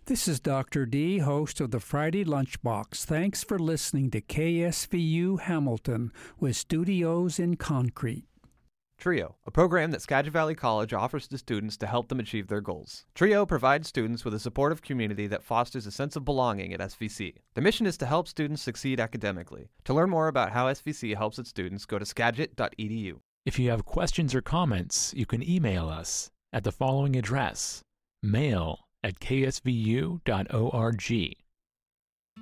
This is Dr. D, host of the Friday Lunchbox. Thanks for listening to KSVU Hamilton with studios in concrete. TRIO, a program that Skagit Valley College offers to students to help them achieve their goals. TRIO provides students with a supportive community that fosters a sense of belonging at SVC. The mission is to help students succeed academically. To learn more about how SVC helps its students, go to skagit.edu. If you have questions or comments, you can email us at the following address: mail@ksvu.org.